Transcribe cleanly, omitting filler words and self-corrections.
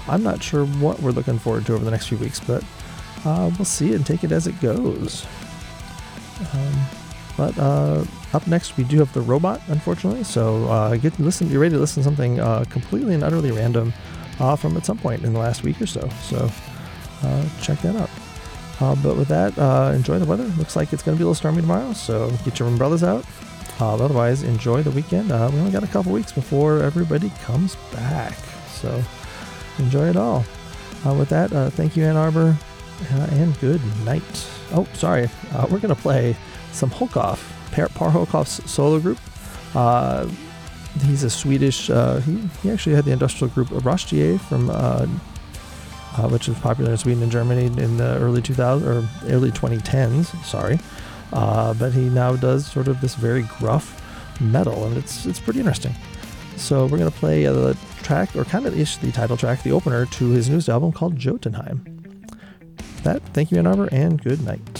I'm not sure what we're looking forward to over the next few weeks, but we'll see and take it as it goes. But up next, we do have the robot, unfortunately. So get ready to listen to something completely and utterly random from at some point in the last week or so. So check that out. But with that, enjoy the weather. Looks like it's going to be a little stormy tomorrow, so get your umbrellas out. Otherwise, enjoy the weekend. We only got a couple weeks before everybody comes back, so enjoy it all. With that, thank you, Ann Arbor, and good night. Oh, sorry. We're going to play some Hulkoff, Per Hulkoff's solo group. He's a Swedish, he actually had the industrial group Röstje from, which was popular in Sweden and Germany in the early 2010s, sorry. But he now does sort of this very gruff metal, and it's pretty interesting. So we're going to play the track, or kind of the title track, the opener to his newest album called Jotunheim. Thank you, Ann Arbor, and good night.